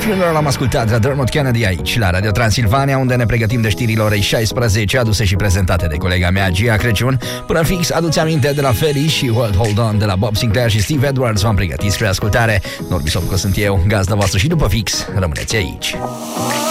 Funeral am ascultat la Dermot Kennedy aici, la Radio Transilvania, unde ne pregătim de știrile orei 16, aduse și prezentate de colega mea, Gia Crăciun. Până fix, aduți aminte de la Ferry și World Hold On de la Bob Sinclair și Steve Edwards. V-am pregătit spre ascultare. Norbi Sobco sunt eu, gazda voastră, și după fix, rămâneți aici.